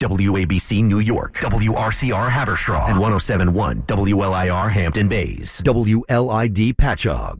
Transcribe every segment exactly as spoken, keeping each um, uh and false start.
W A B C New York, W R C R Haverstraw, and one oh seven point one W L I R Hampton Bays, W L I D Patchogue.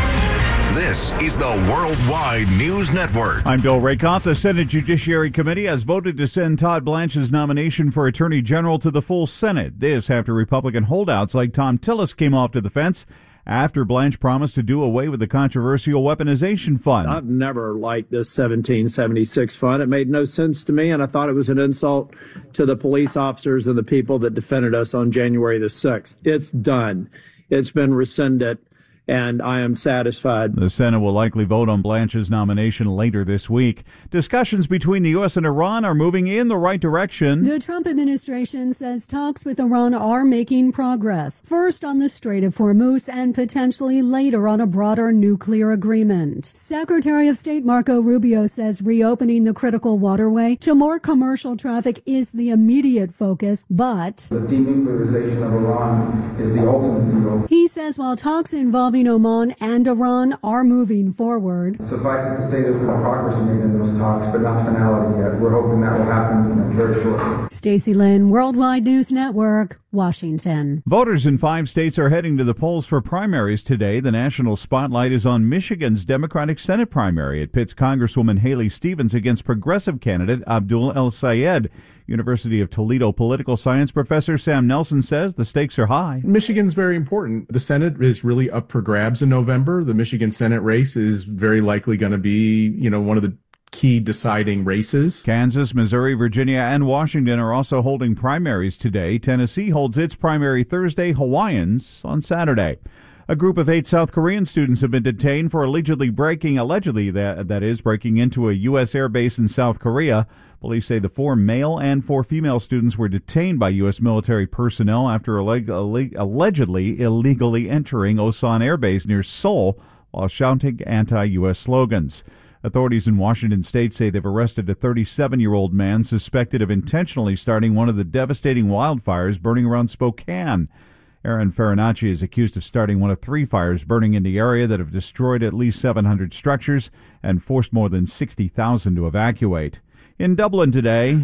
This is the Worldwide News Network. I'm Bill Rakoff. The Senate Judiciary Committee has voted to send Todd Blanche's nomination for Attorney General to the full Senate. This after Republican holdouts like Tom Tillis came off to the fence after Blanche promised to do away with the controversial weaponization fund. I've never liked this seventeen seventy-six fund. It made no sense to me, and I thought it was an insult to the police officers and the people that defended us on January the sixth. It's done. It's been rescinded, and I am satisfied. The Senate will likely vote on Blanche's nomination later this week. Discussions between the U S and Iran are moving in the right direction. The Trump administration says talks with Iran are making progress. First on the Strait of Hormuz and potentially later on a broader nuclear agreement. Secretary of State Marco Rubio says reopening the critical waterway to more commercial traffic is the immediate focus, but the denuclearization of Iran is the ultimate goal. He says while talks involving Oman and Iran are moving forward. Suffice it to say there's been progress made in those talks, but not finality yet. We're hoping that will happen you know, very shortly. Stacey Lynn, Worldwide News Network, Washington. Voters in five states are heading to the polls for primaries today. The national spotlight is on Michigan's Democratic Senate primary. It pits Congresswoman Haley Stevens against progressive candidate Abdul El-Sayed. University of Toledo political science professor Sam Nelson says the stakes are high. Michigan's very important. The Senate is really up for grabs in November. The Michigan Senate race is very likely going to be, you know, one of the key deciding races. Kansas, Missouri, Virginia, and Washington are also holding primaries today. Tennessee holds its primary Thursday, Hawaiians on Saturday. A group of eight South Korean students have been detained for allegedly breaking, allegedly that, that is, breaking into a U S airbase in South Korea. Police say the four male and four female students were detained by U S military personnel after alleg- alleg- allegedly illegally entering Osan Air Base near Seoul while shouting anti-U S slogans. Authorities in Washington state say they've arrested a thirty-seven-year-old man suspected of intentionally starting one of the devastating wildfires burning around Spokane. Aaron Farinacci is accused of starting one of three fires burning in the area that have destroyed at least seven hundred structures and forced more than sixty thousand to evacuate. In Dublin today,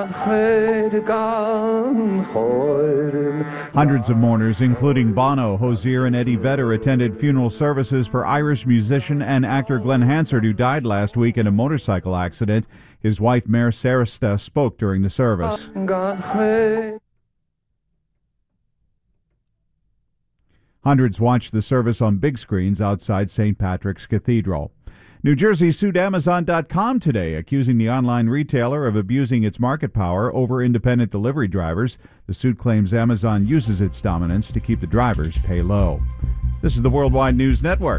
hundreds of mourners, including Bono, Hozier, and Eddie Vedder, attended funeral services for Irish musician and actor Glenn Hansard, who died last week in a motorcycle accident. His wife, Mare Sarista, spoke during the service. Hundreds watched the service on big screens outside Saint Patrick's Cathedral. New Jersey sued Amazon dot com today, accusing the online retailer of abusing its market power over independent delivery drivers. The suit claims Amazon uses its dominance to keep the drivers pay low. This is the Worldwide News Network.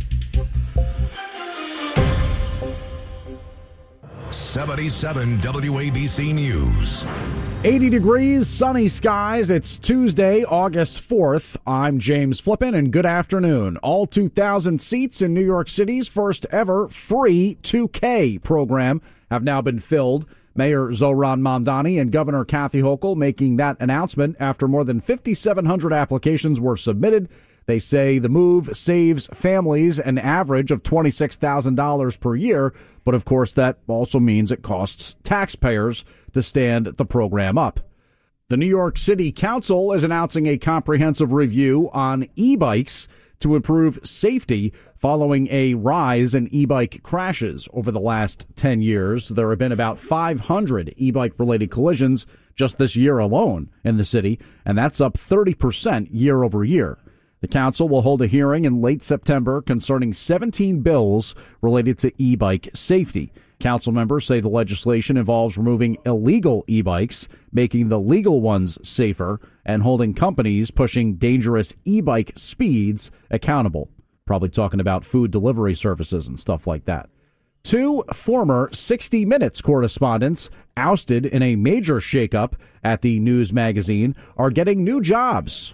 seventy-seven W A B C News. eighty degrees, sunny skies. It's Tuesday, August fourth. I'm James Flippin, and good afternoon. All two thousand seats in New York City's first ever free two K program have now been filled. Mayor Zohran Mamdani and Governor Kathy Hochul making that announcement after more than fifty-seven hundred applications were submitted. They say the move saves families an average of twenty-six thousand dollars per year, but of course that also means it costs taxpayers to stand the program up. The New York City Council is announcing a comprehensive review on e-bikes to improve safety following a rise in e-bike crashes over the last ten years. There have been about five hundred e-bike related collisions just this year alone in the city, and that's up thirty percent year over year. The council will hold a hearing in late September concerning seventeen bills related to e-bike safety. Council members say the legislation involves removing illegal e-bikes, making the legal ones safer, and holding companies pushing dangerous e-bike speeds accountable. Probably talking about food delivery services and stuff like that. Two former sixty minutes correspondents ousted in a major shakeup at the news magazine are getting new jobs.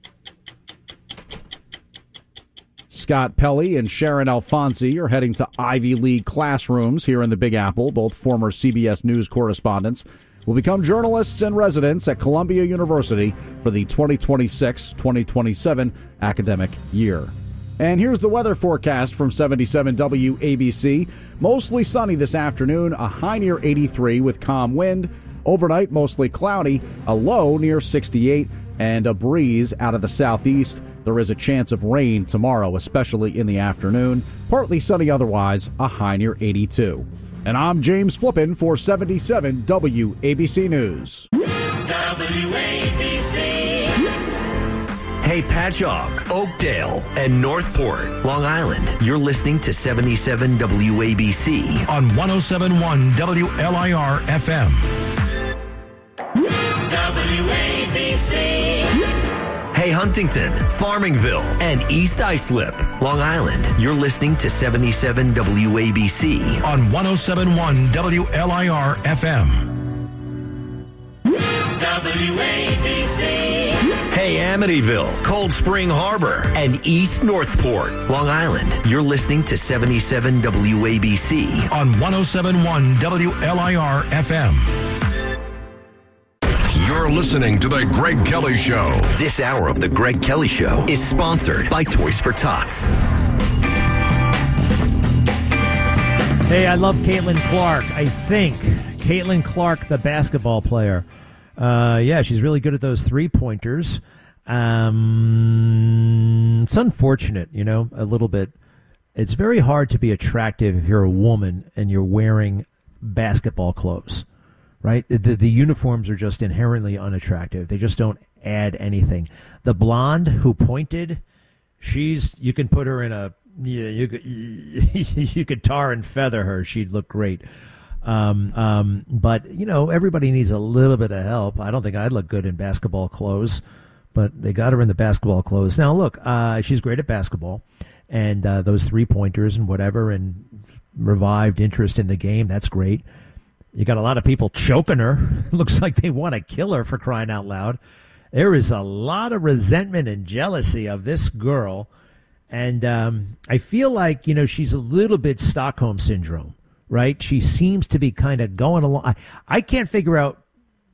Scott Pelley and Sharon Alfonsi are heading to Ivy League classrooms here in the Big Apple. Both former C B S News correspondents will become journalists and residents at Columbia University for the twenty twenty-six twenty twenty-seven academic year. And here's the weather forecast from seventy-seven W A B C. Mostly sunny this afternoon, a high near eighty-three with calm wind. Overnight, mostly cloudy, a low near sixty-eight, and a breeze out of the southeast. There is a chance of rain tomorrow, especially in the afternoon. Partly sunny otherwise, a high near eighty-two. And I'm James Flippin for seventy-seven W A B C News. W A B C. Hey, Patchogue, Oakdale, and Northport, Long Island. You're listening to seventy-seven W A B C on one oh seven point one W L I R F M. W A B C. Hey, Huntington, Farmingville, and East Islip, Long Island. You're listening to seventy-seven W A B C on one oh seven point one W L I R F M. W A B C. Hey, Amityville, Cold Spring Harbor, and East Northport, Long Island. You're listening to seventy-seven W A B C on one oh seven point one W L I R F M. You're listening to The Greg Kelly Show. This hour of The Greg Kelly Show is sponsored by Toys for Tots. Hey, I love Caitlin Clark, I think. Caitlin Clark, the basketball player. Uh, yeah, she's really good at those three-pointers. Um, it's unfortunate, you know, a little bit. It's very hard to be attractive if you're a woman and you're wearing basketball clothes, right? The, the uniforms are just inherently unattractive. They just don't add anything. The blonde who pointed, she's, you can put her in a, yeah, you could, you could tar and feather her. She'd look great. Um, um, but, you know, everybody needs a little bit of help. I don't think I'd look good in basketball clothes, but they got her in the basketball clothes. Now, look, uh, she's great at basketball, and uh, those three-pointers and whatever, and revived interest in the game, that's great. You got a lot of people choking her. Looks like they want to kill her, for crying out loud. There is a lot of resentment and jealousy of this girl, and um, I feel like, you know, she's a little bit Stockholm Syndrome. Right? She seems to be kind of going along. I, I can't figure out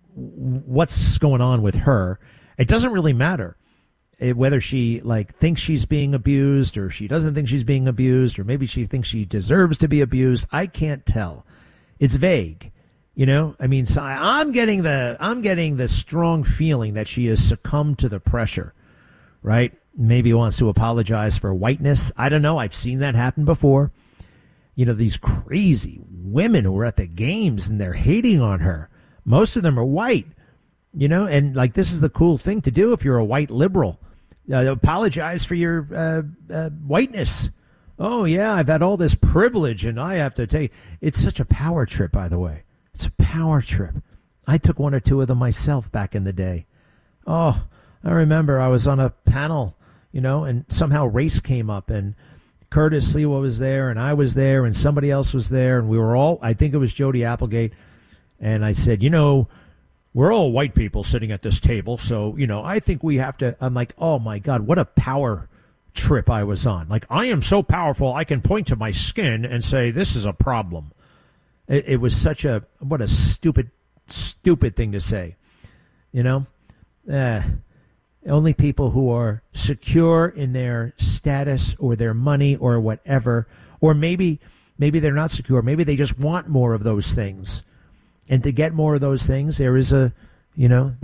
what's going on with her. It doesn't really matter it, whether she like thinks she's being abused or she doesn't think she's being abused, or maybe she thinks she deserves to be abused. I can't tell. It's vague. You know, I mean, so I, I'm getting the I'm getting the strong feeling that she has succumbed to the pressure. Right? Maybe wants to apologize for whiteness. I don't know. I've seen that happen before. You know, these crazy women who are at the games and they're hating on her. Most of them are white, you know, and like this is the cool thing to do if you're a white liberal. Uh, apologize for your uh, uh, whiteness. Oh, yeah, I've had all this privilege and I have to take. It's such a power trip, by the way. It's a power trip. I took one or two of them myself back in the day. Oh, I remember I was on a panel, you know, and somehow race came up and Curtis Lewa was there, and I was there, and somebody else was there, and we were all, I think it was Jody Applegate, and I said, you know, we're all white people sitting at this table, so, you know, I think we have to, I'm like, oh, my God, what a power trip I was on. Like, I am so powerful, I can point to my skin and say, this is a problem. It, it was such a, what a stupid, stupid thing to say, you know? Eh. Only people who are secure in their status or their money or whatever, or maybe maybe they're not secure. Maybe they just want more of those things. And to get more of those things, there is a, you know,